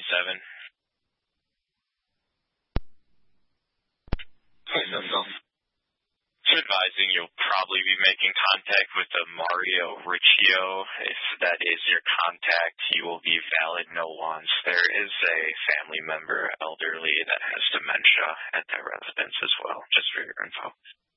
Advising you'll probably be making contact with a Mario Riccio. If that is your contact, he will be valid no once. There is a family member, elderly, that has dementia at that residence as well, just for your info.